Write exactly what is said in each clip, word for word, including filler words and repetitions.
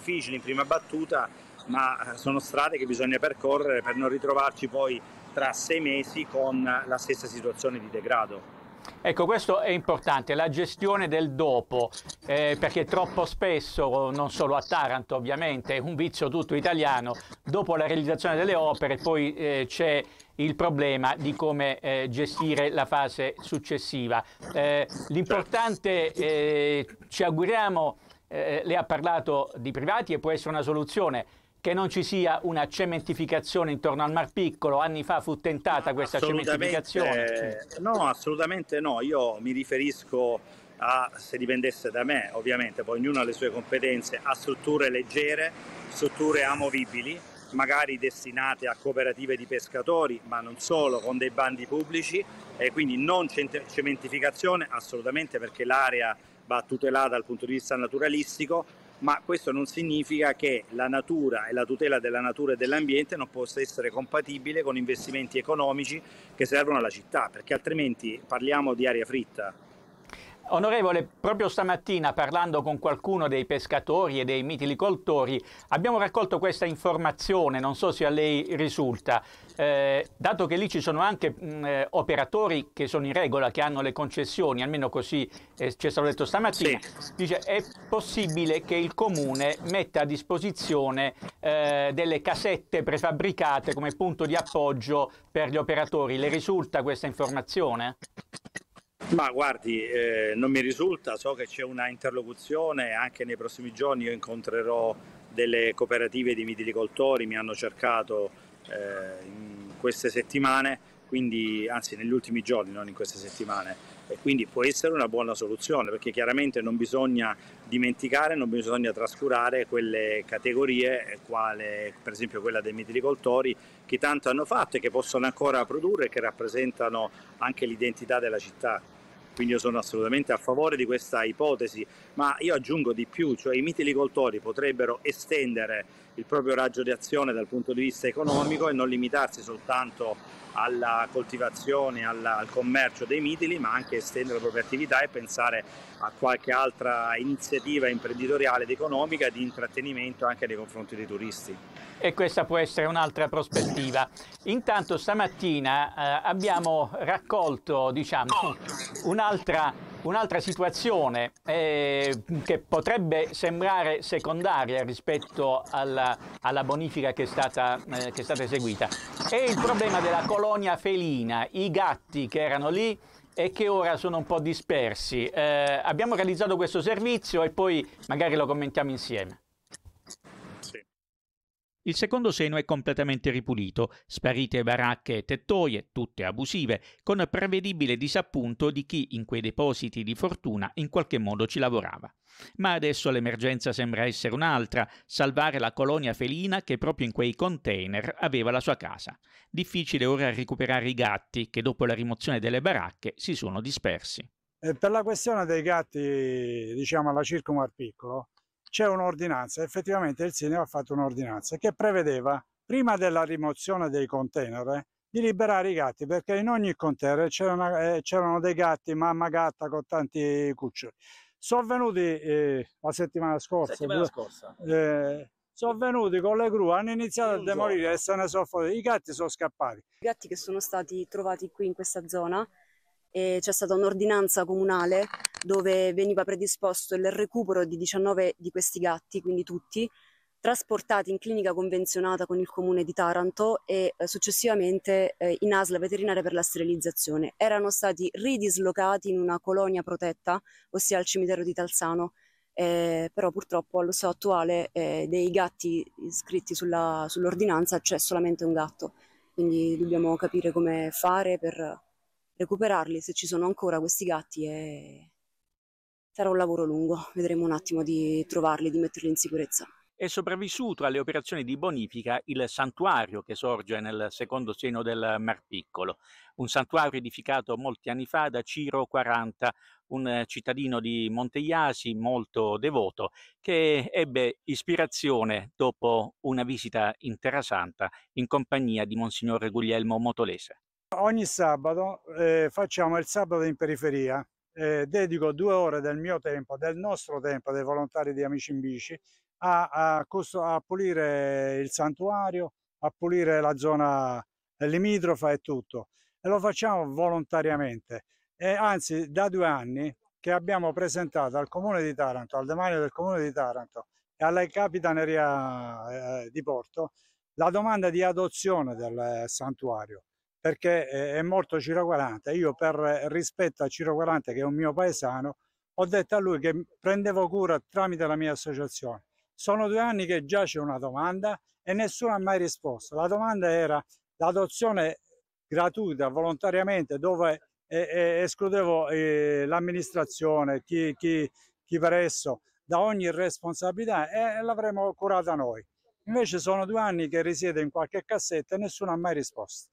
difficili in prima battuta, ma sono strade che bisogna percorrere per non ritrovarci poi tra sei mesi con la stessa situazione di degrado. Ecco, questo è importante, la gestione del dopo, eh, perché troppo spesso, non solo a Taranto ovviamente, è un vizio tutto italiano, dopo la realizzazione delle opere poi eh, c'è il problema di come eh, gestire la fase successiva. Eh, l'importante, eh, ci auguriamo, eh, lei ha parlato di privati e può essere una soluzione, che non ci sia una cementificazione intorno al Mar Piccolo. Anni fa fu tentata questa cementificazione. No, assolutamente no. Io mi riferisco a, se dipendesse da me, ovviamente, poi ognuno ha le sue competenze, a strutture leggere, strutture amovibili, magari destinate a cooperative di pescatori, ma non solo, con dei bandi pubblici, e quindi non cementificazione, assolutamente, perché l'area va tutelata dal punto di vista naturalistico, ma questo non significa che la natura e la tutela della natura e dell'ambiente non possa essere compatibile con investimenti economici che servono alla città, perché altrimenti parliamo di aria fritta. Onorevole, proprio stamattina parlando con qualcuno dei pescatori e dei mitilicoltori abbiamo raccolto questa informazione, non so se a lei risulta, eh, dato che lì ci sono anche mh, eh, operatori che sono in regola, che hanno le concessioni, almeno così eh, ci è stato detto stamattina, sì. Dice è possibile che il Comune metta a disposizione eh, delle casette prefabbricate come punto di appoggio per gli operatori. Le risulta questa informazione? Ma guardi, eh, non mi risulta, so che c'è una interlocuzione, anche nei prossimi giorni io incontrerò delle cooperative di mitilicoltori, mi hanno cercato eh, in queste settimane, quindi, anzi negli ultimi giorni, non in queste settimane, e quindi può essere una buona soluzione, perché chiaramente non bisogna dimenticare, non bisogna trascurare quelle categorie, quale per esempio quella dei mitilicoltori, che tanto hanno fatto e che possono ancora produrre e che rappresentano anche l'identità della città. Quindi io sono assolutamente a favore di questa ipotesi, ma io aggiungo di più, cioè i mitilicoltori potrebbero estendere il proprio raggio di azione dal punto di vista economico e non limitarsi soltanto alla coltivazione, alla, al commercio dei mitili, ma anche estendere la propria attività e pensare a qualche altra iniziativa imprenditoriale ed economica di intrattenimento anche nei confronti dei turisti. E questa può essere un'altra prospettiva. Intanto stamattina eh, abbiamo raccolto, diciamo, un'altra un'altra situazione eh, che potrebbe sembrare secondaria rispetto alla, alla bonifica che è stata, eh, che è stata eseguita. È il problema della colonia felina, i gatti che erano lì e che ora sono un po' dispersi. Eh, abbiamo realizzato questo servizio e poi magari lo commentiamo insieme. Il secondo seno è completamente ripulito, sparite baracche e tettoie, tutte abusive, con prevedibile disappunto di chi in quei depositi di fortuna in qualche modo ci lavorava. Ma adesso l'emergenza sembra essere un'altra, salvare la colonia felina che proprio in quei container aveva la sua casa. Difficile ora recuperare i gatti che dopo la rimozione delle baracche si sono dispersi. E per la questione dei gatti, diciamo alla Circo Mar Piccolo, c'è un'ordinanza, effettivamente il sindaco ha fatto un'ordinanza che prevedeva, prima della rimozione dei container, di liberare i gatti, perché in ogni container c'erano, eh, c'erano dei gatti, mamma gatta con tanti cuccioli. Sono venuti eh, la settimana scorsa, settimana scorsa. Eh, sono venuti con le gru, hanno iniziato a demolire giorno. E se ne sono fottuti. I gatti sono scappati. I gatti che sono stati trovati qui in questa zona, c'è stata un'ordinanza comunale dove veniva predisposto il recupero di diciannove di questi gatti, quindi tutti, trasportati in clinica convenzionata con il comune di Taranto e eh, successivamente eh, in A S L veterinaria per la sterilizzazione. Erano stati ridislocati in una colonia protetta, ossia al cimitero di Talzano, eh, però purtroppo allo stato attuale eh, dei gatti iscritti sulla, sull'ordinanza c'è solamente un gatto, quindi dobbiamo capire come fare per recuperarli, se ci sono ancora questi gatti, e sarà un lavoro lungo, vedremo un attimo di trovarli, di metterli in sicurezza. È sopravvissuto alle operazioni di bonifica il santuario che sorge nel secondo seno del Mar Piccolo, un santuario edificato molti anni fa da Ciro quaranta, un cittadino di Monteiasi molto devoto che ebbe ispirazione dopo una visita in Terra Santa in compagnia di Monsignor Guglielmo Motolese. Ogni sabato eh, facciamo il sabato in periferia, eh, dedico due ore del mio tempo, del nostro tempo, dei volontari di Amici in Bici, a, a, a pulire il santuario, a pulire la zona limitrofa e tutto. E lo facciamo volontariamente. E anzi, da due anni che abbiamo presentato al Comune di Taranto, al demanio del Comune di Taranto e alla Capitaneria eh, di Porto, la domanda di adozione del santuario, perché è molto Ciro quaranta. Io, per rispetto a Ciro quaranta, che è un mio paesano, ho detto a lui che prendevo cura tramite la mia associazione. Sono due anni che già c'è una domanda e nessuno ha mai risposto. La domanda era l'adozione gratuita, volontariamente, dove eh, escludevo eh, l'amministrazione, chi, chi, chi per esso, da ogni responsabilità, e l'avremmo curata noi. Invece sono due anni che risiede in qualche cassetta e nessuno ha mai risposto.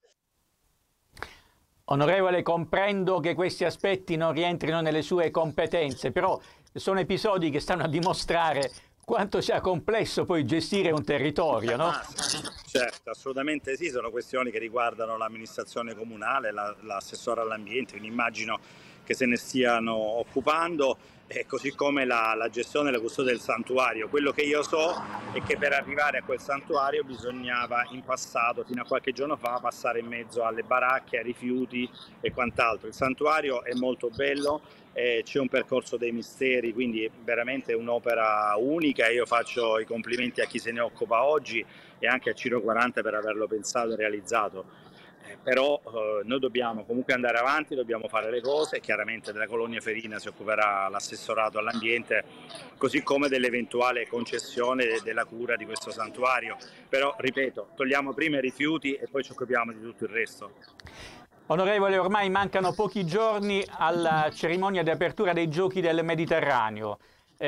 Onorevole, comprendo che questi aspetti non rientrino nelle sue competenze, però sono episodi che stanno a dimostrare quanto sia complesso poi gestire un territorio, no? Certo, assolutamente sì, sono questioni che riguardano l'amministrazione comunale, l'assessore all'ambiente, quindi immagino che se ne stiano occupando, e così come la, la gestione e la custodia del santuario. Quello che io so è che per arrivare a quel santuario bisognava in passato, fino a qualche giorno fa, passare in mezzo alle baracche, ai rifiuti e quant'altro. Il santuario è molto bello, eh, c'è un percorso dei misteri, quindi è veramente un'opera unica, e io faccio i complimenti a chi se ne occupa oggi e anche a Ciro quaranta per averlo pensato e realizzato. Eh, però eh, noi dobbiamo comunque andare avanti, dobbiamo fare le cose. Chiaramente della colonia ferina si occuperà l'assessorato all'ambiente, così come dell'eventuale concessione della cura di questo santuario. Però, ripeto, togliamo prima i rifiuti e poi ci occupiamo di tutto il resto. Onorevole, ormai mancano pochi giorni alla cerimonia di apertura dei Giochi del Mediterraneo.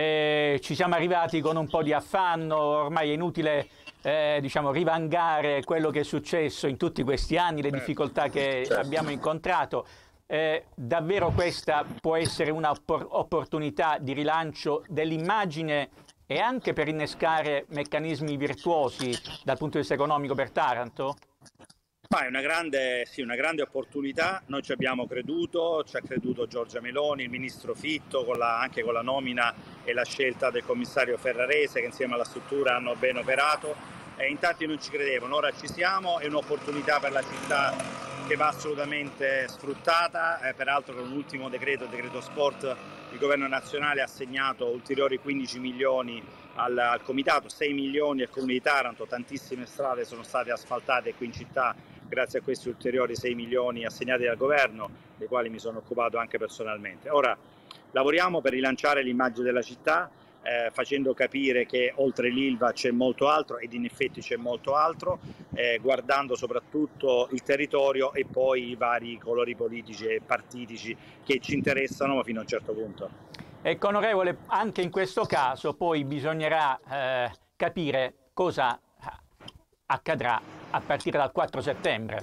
Eh, ci siamo arrivati con un po' di affanno, ormai è inutile eh, diciamo, rivangare quello che è successo in tutti questi anni, le difficoltà che certo. abbiamo incontrato. Eh, davvero questa può essere un'opportunità di rilancio dell'immagine e anche per innescare meccanismi virtuosi dal punto di vista economico per Taranto? Ma è una grande, sì, una grande opportunità. Noi ci abbiamo creduto, ci ha creduto Giorgia Meloni, il ministro Fitto, con la, anche con la nomina e la scelta del commissario Ferrarese, che insieme alla struttura hanno ben operato, e in tanti non ci credevano. Ora ci siamo, è un'opportunità per la città che va assolutamente sfruttata. Eh, peraltro con l'ultimo decreto, il decreto sport, il governo nazionale ha assegnato ulteriori quindici milioni al, al comitato, sei milioni al Comune di Taranto. Tantissime strade sono state asfaltate qui in città grazie a questi ulteriori sei milioni assegnati dal governo, dei quali mi sono occupato anche personalmente. Ora lavoriamo per rilanciare l'immagine della città, eh, facendo capire che oltre l'Ilva c'è molto altro, ed in effetti c'è molto altro, eh, guardando soprattutto il territorio e poi i vari colori politici e partitici che ci interessano, ma fino a un certo punto. Ecco, onorevole, anche in questo caso poi bisognerà eh, capire cosa accadrà a partire dal quattro settembre.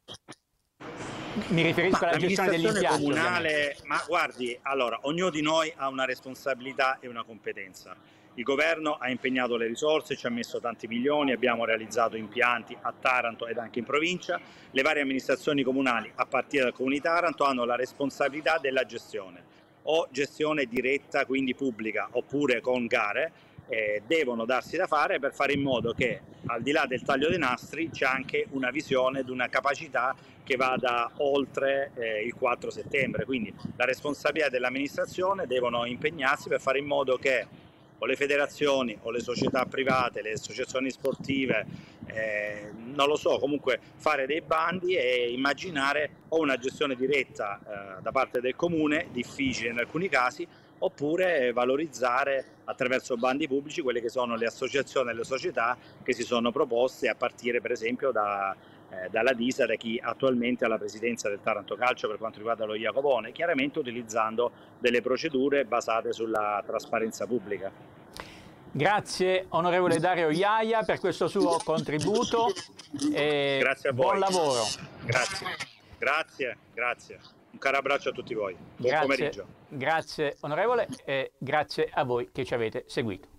Mi riferisco ma alla gestione degli impianti comunale, ovviamente. Ma guardi, allora, ognuno di noi ha una responsabilità e una competenza. Il governo ha impegnato le risorse, ci ha messo tanti milioni, abbiamo realizzato impianti a Taranto ed anche in provincia. Le varie amministrazioni comunali, a partire dal Comune di Taranto, hanno la responsabilità della gestione, o gestione diretta, quindi pubblica, oppure con gare. Eh, devono darsi da fare per fare in modo che, al di là del taglio dei nastri, c'è anche una visione ed una capacità che vada oltre eh, il quattro settembre. Quindi la responsabilità dell'amministrazione, devono impegnarsi per fare in modo che o le federazioni o le società private, le associazioni sportive, eh, non lo so, comunque fare dei bandi e immaginare o una gestione diretta eh, da parte del comune, difficile in alcuni casi, oppure valorizzare attraverso bandi pubblici quelle che sono le associazioni e le società che si sono proposte, a partire per esempio da, eh, dalla Disa, da chi attualmente ha la presidenza del Taranto Calcio per quanto riguarda lo Jacopone, chiaramente utilizzando delle procedure basate sulla trasparenza pubblica. Grazie onorevole Dario Iaia per questo suo contributo e grazie a voi. Buon lavoro. Grazie, grazie, grazie. Un caro abbraccio a tutti voi. Buon grazie, pomeriggio. Grazie onorevole e grazie a voi che ci avete seguito.